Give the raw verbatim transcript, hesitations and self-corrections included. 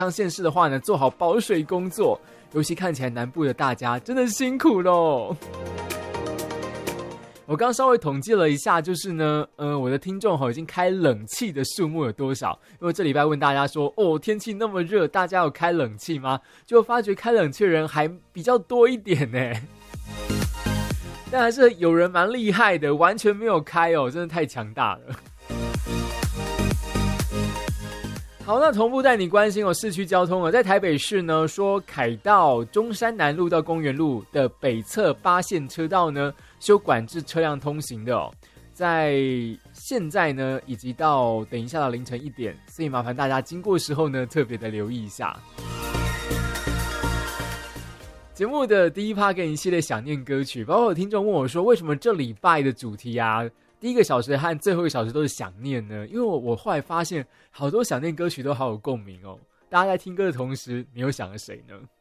上县市的话呢，做好保水工作，尤其看起来南部的大家真的辛苦咯。我刚稍微统计了一下，就是呢，呃，我的听众已经开冷气的数目有多少？因为这礼拜问大家说，哦，天气那么热，大家有开冷气吗？就发觉开冷气的人还比较多一点呢。但还是有人蛮厉害的，完全没有开哦，真的太强大了。好，那同步带你关心哦，市区交通哦，在台北市呢，说凯道中山南路到公园路的北侧八线车道呢，修管制车辆通行的哦，在现在呢，以及到等一下到凌晨一点，所以麻烦大家经过时候呢，特别的留意一下。节目的第一趴给你一系列想念歌曲，包括有听众问我说，为什么这礼拜的主题啊？第一个小时和最后一个小时都是想念呢，因为我我后来发现好多想念歌曲都好有共鸣哦。大家在听歌的同时，你又想了谁呢？